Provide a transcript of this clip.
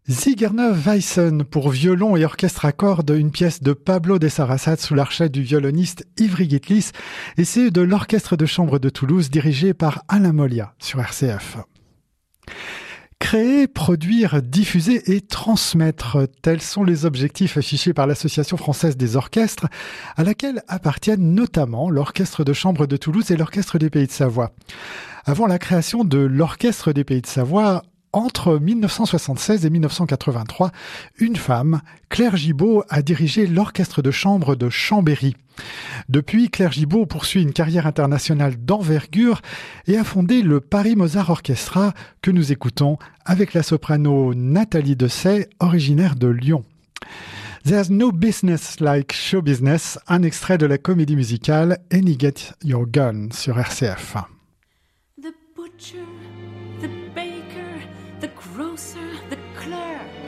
Zigeuner Weisen pour violon et orchestre à cordes, une pièce de Pablo de Sarasate sous l'archet du violoniste Ivry Gitlis, et c'est de l'orchestre de chambre de Toulouse dirigé par Alain Molia sur RCF. Créer, produire, diffuser et transmettre, tels sont les objectifs affichés par l'Association française des orchestres, à laquelle appartiennent notamment l'Orchestre de chambre de Toulouse et l'Orchestre des Pays de Savoie. Avant la création de l'Orchestre des Pays de Savoie, entre 1976 et 1983, une femme, Claire Gibault, a dirigé l'orchestre de chambre de Chambéry. Depuis, Claire Gibault poursuit une carrière internationale d'envergure et a fondé le Paris Mozart Orchestra que nous écoutons avec la soprano Nathalie Dessay, originaire de Lyon. There's no business like show business, un extrait de la comédie musicale Any Get Your Gun sur RCF. The butcher, the baker, the grocer, the clerk,